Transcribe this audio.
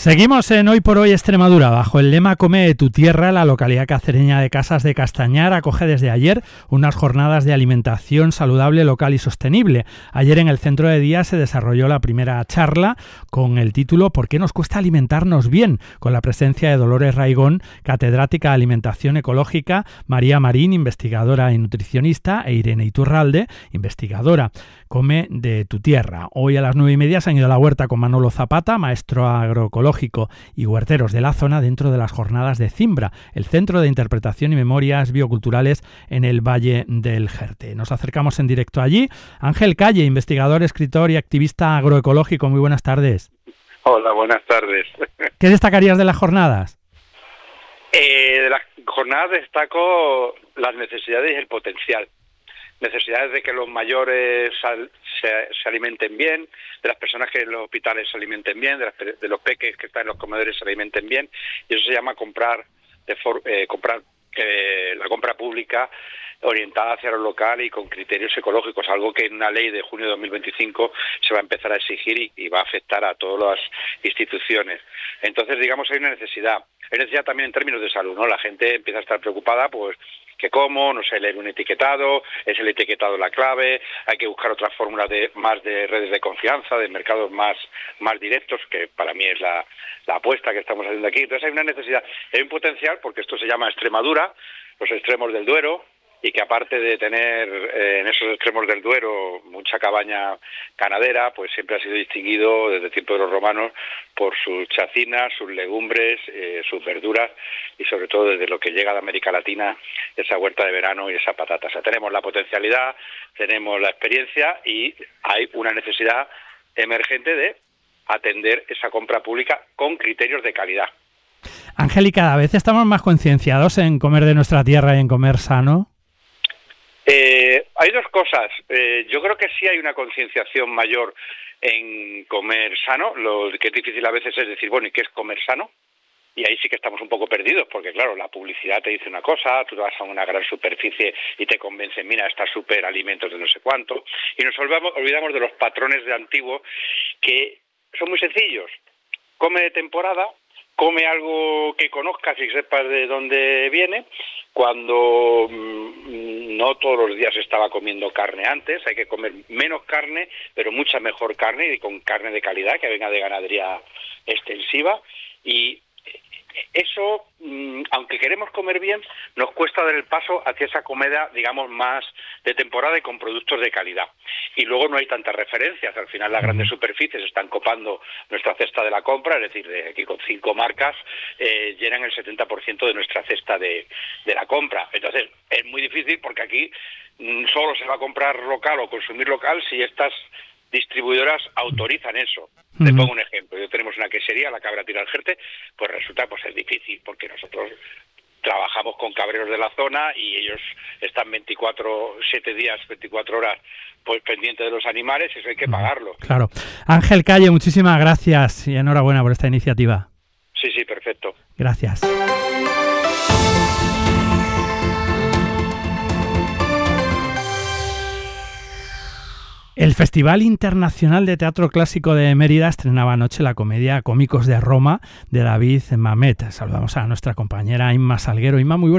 Seguimos en Hoy por Hoy Extremadura. Bajo el lema Come tu tierra, la localidad cacereña de Casas de Castañar acoge desde ayer unas jornadas de alimentación saludable, local y sostenible. Ayer en el centro de día se desarrolló la primera charla con el título ¿Por qué nos cuesta alimentarnos bien?, con la presencia de Dolores Raigón, catedrática de Alimentación Ecológica, María Marín, investigadora y nutricionista, e Irene Iturralde, investigadora. Come de tu tierra. Hoy a las 9:30 se han ido a la huerta con Manolo Zapata, maestro agroecológico y huerteros de la zona, dentro de las jornadas de Cimbra, el Centro de Interpretación y Memorias Bioculturales en el Valle del Jerte. Nos acercamos en directo allí. Ángel Calle, investigador, escritor y activista agroecológico. Muy buenas tardes. Hola, buenas tardes. ¿Qué destacarías de las jornadas? De las jornadas destaco las necesidades y el potencial. Necesidades de que los mayores se alimenten bien, de las personas que en los hospitales se alimenten bien, de los peques que están en los comedores se alimenten bien, y eso se llama la compra pública orientada hacia lo local y con criterios ecológicos, algo que en una ley de junio de 2025 se va a empezar a exigir y va a afectar a todas las instituciones. Entonces, digamos, hay una necesidad. Hay necesidad también en términos de salud, ¿no? La gente empieza a estar preocupada, pues, que como, no sé, leer un etiquetado, es el etiquetado la clave, hay que buscar otras fórmulas más de redes de confianza, de mercados más directos, que para mí es la apuesta que estamos haciendo aquí. Entonces hay una necesidad, hay un potencial, porque esto se llama Extremadura, los extremos del Duero, y que aparte de tener en esos extremos del Duero mucha cabaña ganadera, pues siempre ha sido distinguido desde el tiempo de los romanos por sus chacinas, sus legumbres, sus verduras y sobre todo desde lo que llega de América Latina, esa huerta de verano y esa patata. O sea, tenemos la potencialidad, tenemos la experiencia y hay una necesidad emergente de atender esa compra pública con criterios de calidad. Ángel, ¿y cada vez estamos más concienciados en comer de nuestra tierra y en comer sano? Hay dos cosas. Yo creo que sí hay una concienciación mayor en comer sano. Lo que es difícil a veces es decir, bueno, ¿y qué es comer sano? Y ahí sí que estamos un poco perdidos, porque claro, la publicidad te dice una cosa, tú vas a una gran superficie y te convencen, mira, está súper alimentos de no sé cuánto, y nos olvidamos de los patrones de antiguo que son muy sencillos. Come de temporada, come algo que conozcas y sepas de dónde viene. Cuando no todos los días estaba comiendo carne antes, hay que comer menos carne, pero mucha mejor carne y con carne de calidad que venga de ganadería extensiva. Y eso, aunque queremos comer bien, nos cuesta dar el paso hacia esa comida, digamos, más de temporada y con productos de calidad. Y luego no hay tantas referencias. Al final las grandes superficies están copando nuestra cesta de la compra, es decir, de aquí con 5 marcas llenan el 70% de nuestra cesta de la compra. Entonces es muy difícil porque aquí solo se va a comprar local o consumir local si estas distribuidoras autorizan eso. Te pongo un ejemplo. Yo tenemos una quesería, la Cabra Tira al Jerte, pues resulta pues es difícil porque nosotros trabajamos con cabreros de la zona y ellos están 7 días, 24 horas pues pendientes de los animales y eso hay que pagarlo. Claro. Ángel Calle, muchísimas gracias y enhorabuena por esta iniciativa. Sí, perfecto. Gracias. El Festival Internacional de Teatro Clásico de Mérida estrenaba anoche la comedia Cómicos de Roma de David Mamet. Saludamos a nuestra compañera Inma Salguero. Inma, muy buenas.